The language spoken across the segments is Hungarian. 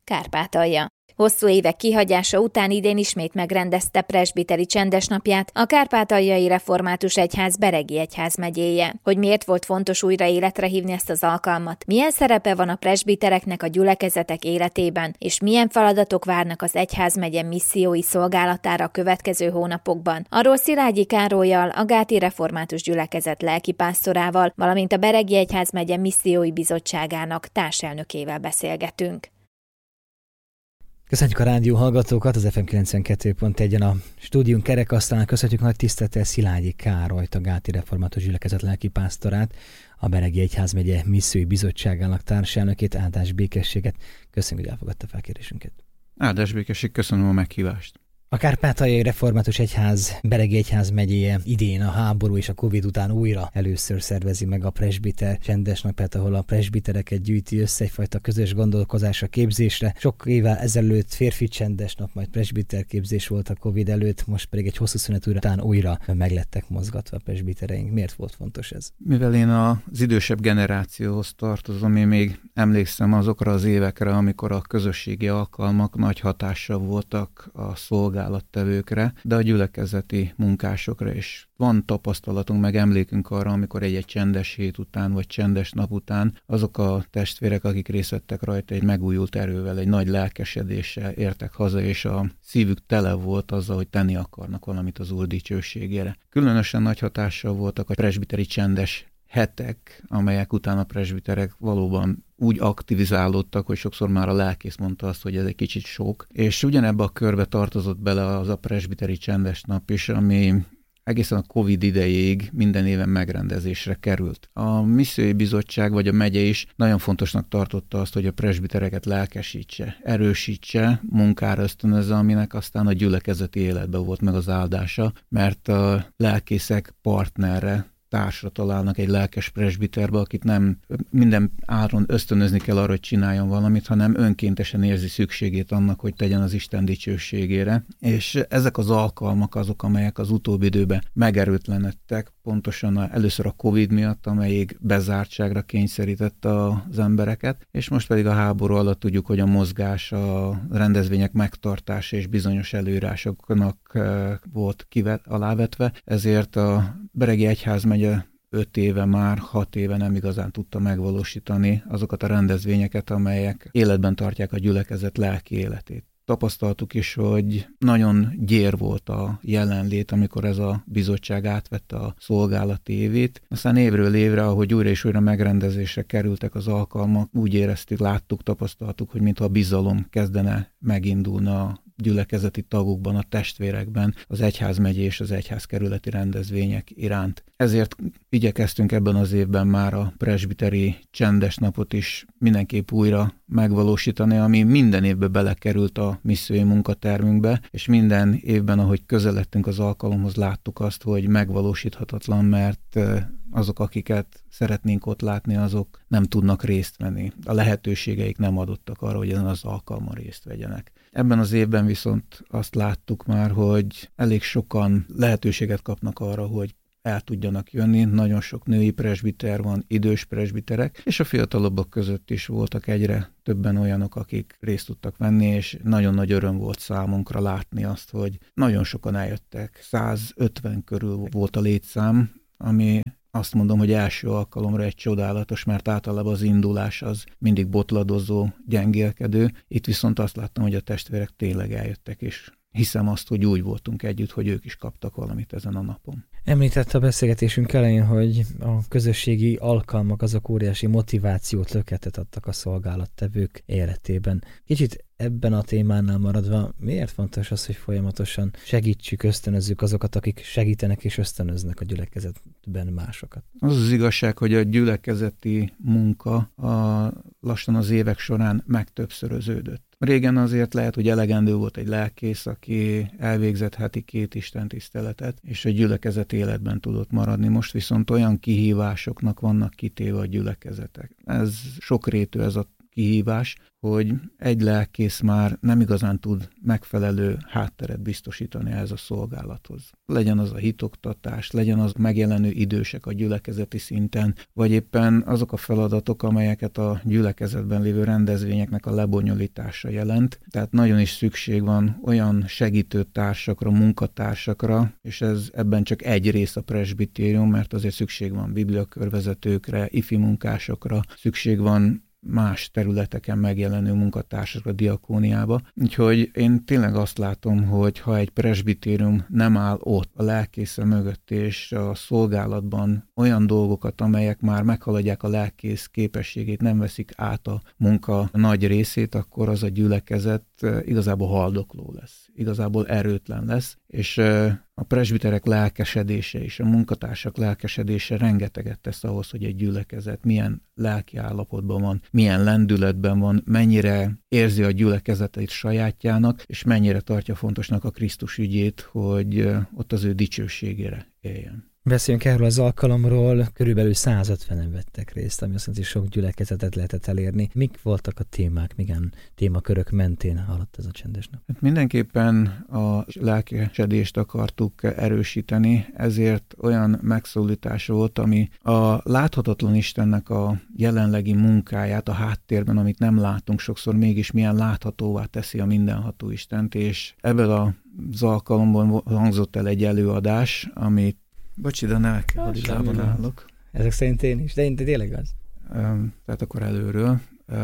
Kárpátalja. Hosszú évek kihagyása után idén ismét megrendezte presbiteri csendesnapját a Kárpátaljai Református Egyház Beregi egyházmegyéje. Hogy miért volt fontos újra életre hívni ezt az alkalmat, milyen szerepe van a presbitereknek a gyülekezetek életében, és milyen feladatok várnak az egyházmegye missziói szolgálatára a következő hónapokban, arról Szilágyi Károllyal, a Gáti Református Gyülekezet lelkipásztorával, valamint a Beregi Egyházmegye missziói bizottságának társelnökével beszélgetünk. Köszönjük a rádió hallgatókat, az FM 92.1-en a stúdiunk kerekasztalán köszönjük nagy tisztelettel Szilágyi Károllyt, a Gáti Református Gyülekezet lelkipásztorát, a Beregi Egyházmegye missziói bizottságának társelnökét, áldás békességet. Köszönjük, hogy elfogadta felkérésünket. Áldás békesség, köszönöm a meghívást. A Kárpátaljai Református Egyház Beregi Egyházmegyéje idén a háború és a Covid után újra először szervezi meg a presbiter csendesnapját, ahol a presbitereket gyűjti össze egyfajta közös gondolkozásra, képzésre. Sok évvel ezelőtt férfi csendesnap, majd presbiter képzés volt a Covid előtt, most pedig egy hosszú szünet után újra meglettek mozgatva a presbitereink. Miért volt fontos ez? Mivel én az idősebb generációhoz tartozom, én még emlékszem azokra az évekre, amikor a közösségi alkalmak nagy hatással voltak a szolgálattevőkre, de a gyülekezeti munkásokra is. Van tapasztalatunk, meg emlékünk arra, amikor egy csendes hét után, vagy csendes nap után azok a testvérek, akik részt vettek rajta, egy megújult erővel, egy nagy lelkesedéssel értek haza, és a szívük tele volt azzal, hogy tenni akarnak valamit az Úr dicsőségére. Különösen nagy hatással voltak a presbiteri csendes hetek, amelyek után a presbiterek valóban úgy aktivizálódtak, hogy sokszor már a lelkész mondta azt, hogy ez egy kicsit sok, és ugyanebbe a körbe tartozott bele az a presbiteri csendes nap is, ami egészen a Covid idejéig minden éven megrendezésre került. A missziói bizottság vagy a megye is nagyon fontosnak tartotta azt, hogy a presbitereket lelkesítse, erősítse, munkára ösztönözze, aminek aztán a gyülekezeti életben volt meg az áldása, mert a lelkészek partnerre, társra találnak egy lelkes presbiterbe, akit nem minden áron ösztönözni kell arra, hogy csináljon valamit, hanem önkéntesen érzi szükségét annak, hogy tegyen az Isten dicsőségére. És ezek az alkalmak azok, amelyek az utóbbi időben megerőtlenedtek, pontosan először a Covid miatt, amelyik bezártságra kényszerítette az embereket, és most pedig a háború alatt tudjuk, hogy a mozgás, a rendezvények megtartása és bizonyos előírásoknak volt alávetve, ezért a Beregi Egyházmegye 5 éve már, 6 éve nem igazán tudta megvalósítani azokat a rendezvényeket, amelyek életben tartják a gyülekezet lelki életét. Tapasztaltuk is, hogy nagyon gyér volt a jelenlét, amikor ez a bizottság átvette a szolgálati évét. Aztán évről évre, ahogy újra és újra megrendezésre kerültek az alkalmak, úgy éreztük, láttuk, tapasztaltuk, hogy mintha a bizalom kezdene megindulni a gyülekezeti tagokban, a testvérekben, az egyházmegye és az egyházkerületi rendezvények iránt. Ezért igyekeztünk ebben az évben már a presbiteri csendes napot is mindenképp újra megvalósítani, ami minden évben belekerült a missziói munkatervünkbe, és minden évben, ahogy közeledtünk az alkalomhoz, láttuk azt, hogy megvalósíthatatlan, mert azok, akiket szeretnénk ott látni, azok nem tudnak részt venni. A lehetőségeik nem adottak arra, hogy ezen az alkalmon részt vegyenek. Ebben az évben viszont azt láttuk már, hogy elég sokan lehetőséget kapnak arra, hogy el tudjanak jönni. Nagyon sok női presbiter van, idős presbiterek, és a fiatalabbak között is voltak egyre többen olyanok, akik részt tudtak venni, és nagyon nagy öröm volt számunkra látni azt, hogy nagyon sokan eljöttek. 150 körül volt a létszám, ami azt mondom, hogy első alkalomra egy csodálatos, mert általában az indulás az mindig botladozó, gyengélkedő. Itt viszont azt láttam, hogy a testvérek tényleg eljöttek, és hiszem azt, hogy úgy voltunk együtt, hogy ők is kaptak valamit ezen a napon. Említette a beszélgetésünk elején, hogy a közösségi alkalmak azok óriási motivációt, löketet adtak a szolgálattevők életében. Kicsit ebben a témánál maradva, miért fontos az, hogy folyamatosan segítsük, ösztönözzük azokat, akik segítenek és ösztönöznek a gyülekezetben másokat? Az az igazság, hogy a gyülekezeti munka lassan az évek során megtöbbszöröződött. Régen azért lehet, hogy elegendő volt egy lelkész, aki elvégzett heti 2 istentiszteletet, és a gyülekezet életben tudott maradni. Most viszont olyan kihívásoknak vannak kitéve a gyülekezetek. Ez sokrétű ez a kihívás, hogy egy lelkész már nem igazán tud megfelelő hátteret biztosítani ez a szolgálathoz. Legyen az a hitoktatás, legyen az megjelenő idősek a gyülekezeti szinten, vagy éppen azok a feladatok, amelyeket a gyülekezetben lévő rendezvényeknek a lebonyolítása jelent. Tehát nagyon is szükség van olyan segítőtársakra, munkatársakra, és ez ebben csak egy rész a presbitérium, mert azért szükség van bibliakörvezetőkre, ifi munkásokra, szükség van más területeken megjelenő munkatársakra, diakóniába. Úgyhogy én tényleg azt látom, hogy ha egy presbitérium nem áll ott a lelkésze mögött, és a szolgálatban olyan dolgokat, amelyek már meghaladják a lelkész képességét, nem veszik át a munka nagy részét, akkor az a gyülekezet igazából haldokló lesz, igazából erőtlen lesz, és a presbiterek lelkesedése és a munkatársak lelkesedése rengeteget tesz ahhoz, hogy egy gyülekezet milyen lelki állapotban van, milyen lendületben van, mennyire érzi a gyülekezetét sajátjának, és mennyire tartja fontosnak a Krisztus ügyét, hogy ott az ő dicsőségére éljen. Beszéljünk erről az alkalomról, körülbelül 150-en vettek részt, ami azt jelenti, hogy sok gyülekezetet lehetett elérni. Mik voltak a témák, milyen témakörök mentén haladt ez a csendes nap? Hát mindenképpen a lelkesedést akartuk erősíteni, ezért olyan megszólítás volt, ami a láthatatlan Istennek a jelenlegi munkáját a háttérben, amit nem látunk sokszor, mégis milyen láthatóvá teszi a mindenható Istent, és ebből az alkalomban hangzott el egy előadás, amit bocsi, de ne kell, hogy lábon állok. Ezek szerint én is, de én tényleg az. Tehát akkor előről.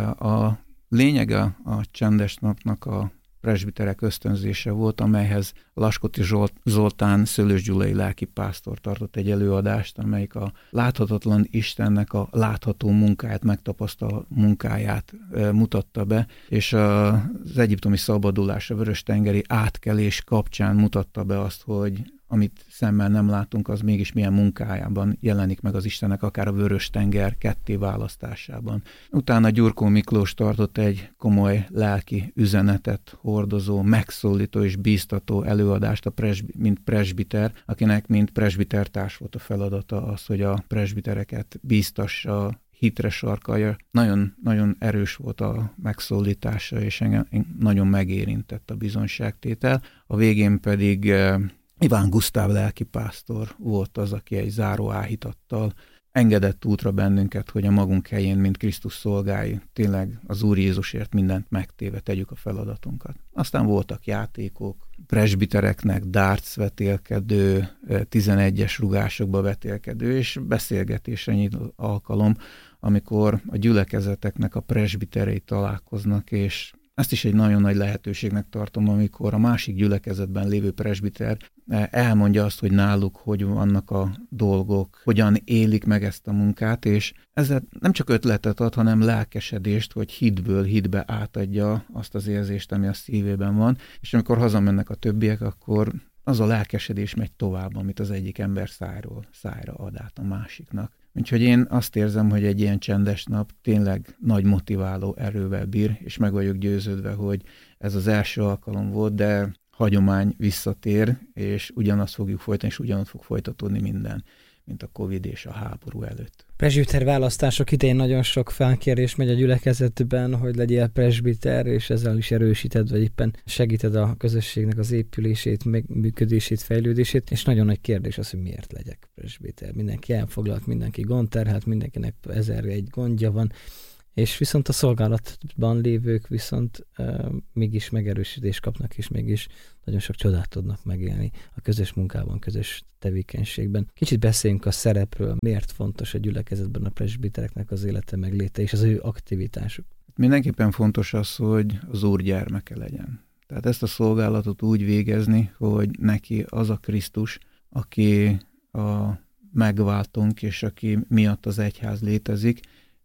A lényege a csendes napnak a presbiterek ösztönzése volt, amelyhez Laskoti Zoltán Szőlős Gyulai lelkipásztor tartott egy előadást, amelyik a láthatatlan Istennek a látható munkáját, megtapasztal munkáját mutatta be, és az egyiptomi szabadulás, a vörös-tengeri átkelés kapcsán mutatta be azt, hogy amit szemmel nem látunk, az mégis milyen munkájában jelenik meg az Istennek, akár a Vörös-tenger ketté választásában. Utána Gyurkó Miklós tartott egy komoly lelki üzenetet hordozó, megszólító és bíztató előadást, mint presbiter, akinek mint presbitertárs volt a feladata az, hogy a presbitereket bíztassa, hitre sarkalja. Nagyon, nagyon erős volt a megszólítása, és engem nagyon megérintett a bizonyságtétel. A végén pedig Iván Gusztáv lelkipásztor volt az, aki egy záró áhítattal engedett útra bennünket, hogy a magunk helyén, mint Krisztus szolgái, tényleg az Úr Jézusért mindent megtéve tegyük a feladatunkat. Aztán voltak játékok, presbitereknek darts vetélkedő, 11-es rugásokba vetélkedő, és beszélgetésre nyílt alkalom, amikor a gyülekezeteknek a presbiterei találkoznak, és ezt is egy nagyon nagy lehetőségnek tartom, amikor a másik gyülekezetben lévő presbiter elmondja azt, hogy náluk hogy vannak a dolgok, hogyan élik meg ezt a munkát, és ezzel nem csak ötletet ad, hanem lelkesedést, hogy hitből hitbe átadja azt az érzést, ami a szívében van, és amikor hazamennek a többiek, akkor az a lelkesedés megy tovább, amit az egyik ember szájról szájra ad át a másiknak. Úgyhogy én azt érzem, hogy egy ilyen csendes nap tényleg nagy motiváló erővel bír, és meg vagyok győződve, hogy ez az első alkalom volt, de hagyomány visszatér, és ugyanazt fogjuk folytatni, és ugyanott fog folytatódni minden, mint a Covid és a háború előtt. Presbiter választások idején nagyon sok felkérés megy a gyülekezetben, hogy legyél presbiter, és ezzel is erősíted, vagy éppen segíted a közösségnek az épülését, működését, fejlődését, és nagyon nagy kérdés az, hogy miért legyek presbiter. Mindenki elfoglalt, mindenki gondterhelt, mindenkinek 1001 gondja van, és viszont a szolgálatban lévők viszont mégis megerősítést kapnak, és mégis nagyon sok csodát tudnak megélni a közös munkában, közös tevékenységben. Kicsit beszéljünk a szerepről, miért fontos a gyülekezetben a presbitereknek az élete megléte és az ő aktivitásuk. Mindenképpen fontos az, hogy az Úr gyermeke legyen. Tehát ezt a szolgálatot úgy végezni, hogy neki az a Krisztus, aki a megváltónk, és aki miatt az egyház létezik,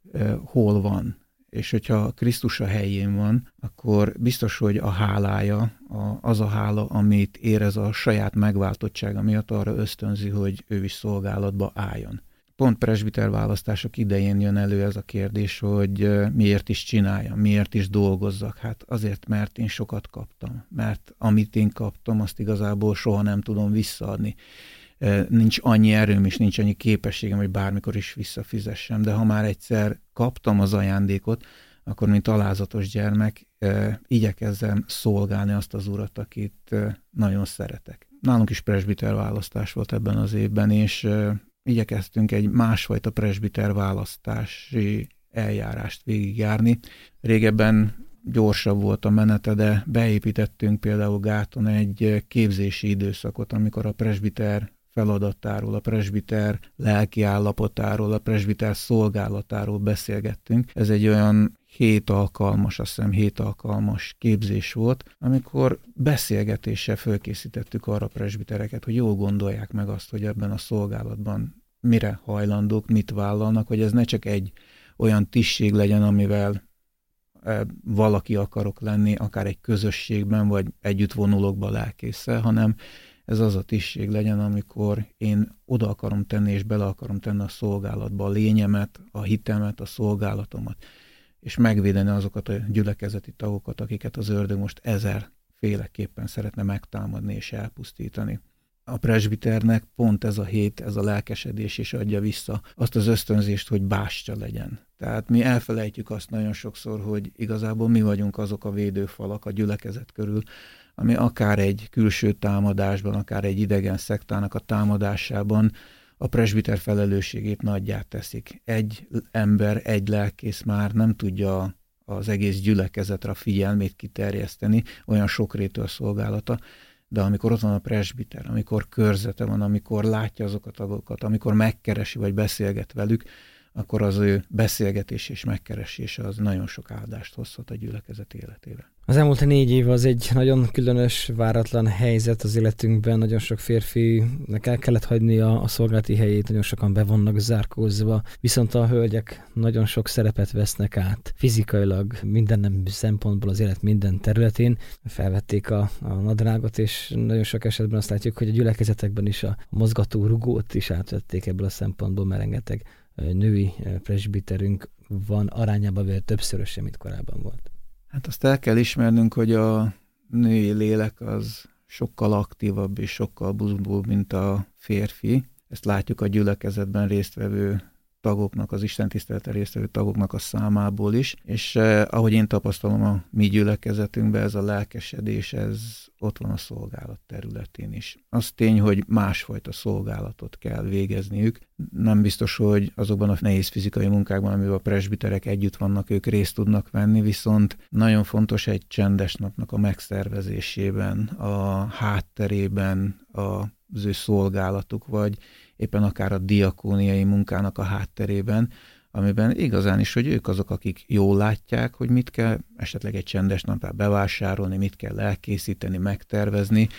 hol van. És hogyha Krisztus a helyén van, akkor biztos, hogy a hálája, az a hála, amit érez a saját megváltottsága miatt, arra ösztönzi, hogy ő is szolgálatba álljon. Pont presbiter választások idején jön elő ez a kérdés, hogy miért is csináljam, miért is dolgozzak. Hát azért, mert én sokat kaptam. Mert amit én kaptam, azt igazából soha nem tudom visszaadni. Nincs annyi erőm és nincs annyi képességem, hogy bármikor is visszafizessem, de ha már egyszer kaptam az ajándékot, akkor mint alázatos gyermek igyekezzem szolgálni azt az Urat, akit nagyon szeretek. Nálunk is presbiter választás volt ebben az évben, és igyekeztünk egy másfajta presbiter választási eljárást végigjárni. Régebben gyorsabb volt a menete, de beépítettünk például Gáton egy képzési időszakot, amikor a presbiter feladatáról, a presbiter lelki állapotáról, a presbiter szolgálatáról beszélgettünk. Ez egy olyan 7 alkalmas képzés volt, amikor beszélgetéssel fölkészítettük arra a presbitereket, hogy jól gondolják meg azt, hogy ebben a szolgálatban mire hajlandók, mit vállalnak, hogy ez ne csak egy olyan tisztség legyen, amivel valaki akarok lenni, akár egy közösségben, vagy együtt vonulok be lelkésszel, hanem ez az a tisztség legyen, amikor én oda akarom tenni, és bele akarom tenni a szolgálatba a lényemet, a hitemet, a szolgálatomat, és megvédeni azokat a gyülekezeti tagokat, akiket az ördög most 1000-féleképpen szeretne megtámadni és elpusztítani. A presbiternek pont ez a hét, ez a lelkesedés is adja vissza azt az ösztönzést, hogy bástya legyen. Tehát mi elfelejtjük azt nagyon sokszor, hogy igazából mi vagyunk azok a védőfalak a gyülekezet körül, ami akár egy külső támadásban, akár egy idegen szektának a támadásában a presbiter felelősségét nagyjá teszik. Egy ember, egy lelkész már nem tudja az egész gyülekezetre a figyelmét kiterjeszteni, olyan sokrétű a szolgálata, de amikor ott van a presbiter, amikor körzete van, amikor látja azokat a tagokat, amikor megkeresi vagy beszélget velük, akkor az ő beszélgetés és megkeresése az nagyon sok áldást hozhat a gyülekezet életébe. Az elmúlt 4 év az egy nagyon különös, váratlan helyzet az életünkben. Nagyon sok férfinek el kellett hagyni a szolgálati helyét, nagyon sokan be vannak zárkózva, viszont a hölgyek nagyon sok szerepet vesznek át. Fizikailag, minden szempontból az élet minden területén felvették a nadrágot, és nagyon sok esetben azt látjuk, hogy a gyülekezetekben is a mozgató rugót is átvették ebből a szempontból, mert rengeteg női presbiterünk van, arányában véve többszörösen, mint korábban volt. Hát azt el kell ismernünk, hogy a női lélek az sokkal aktívabb és sokkal buzgóbb, mint a férfi. Ezt látjuk a gyülekezetben résztvevő tagoknak, az istentiszteleten résztvevő tagoknak a számából is, és ahogy én tapasztalom a mi gyülekezetünkben, ez a lelkesedés, ez ott van a szolgálat területén is. Az tény, hogy másfajta szolgálatot kell végezniük. Nem biztos, hogy azokban a nehéz fizikai munkákban, amiben a presbiterek együtt vannak, ők részt tudnak venni, viszont nagyon fontos egy csendes napnak a megszervezésében, a hátterében, az ő szolgálatuk, vagy éppen akár a diakóniai munkának a hátterében, amiben igazán is, hogy ők azok, akik jól látják, hogy mit kell esetleg egy csendes napra bevásárolni, mit kell elkészíteni, megtervezni,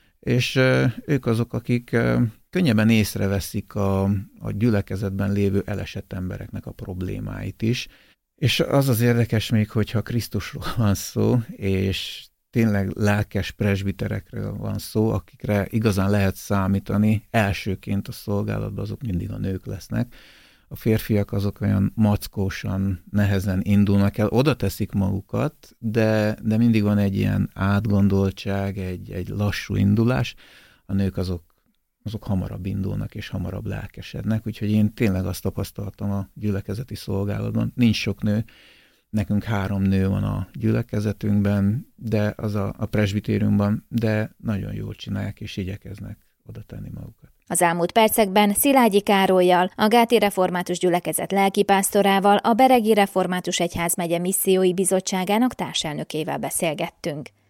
és ők azok, akik könnyebben észreveszik a gyülekezetben lévő elesett embereknek a problémáit is. És az az érdekes még, hogyha Krisztusról van szó, és tényleg lelkes presbiterekről van szó, akikre igazán lehet számítani, elsőként a szolgálatban azok mindig a nők lesznek. A férfiak azok olyan mackósan, nehezen indulnak el, oda teszik magukat, de mindig van egy ilyen átgondoltság, egy lassú indulás. A nők azok hamarabb indulnak és hamarabb lelkesednek, úgyhogy én tényleg azt tapasztaltam a gyülekezeti szolgálatban. Nincs sok nő, nekünk 3 nő van a gyülekezetünkben, de az a presbitériumban, de nagyon jól csinálják és igyekeznek oda tenni magukat. Az elmúlt percekben Szilágyi Károllyal, a Gáti Református Gyülekezet lelkipásztorával, a Beregi Református Egyházmegye Missziói Bizottságának társelnökével beszélgettünk.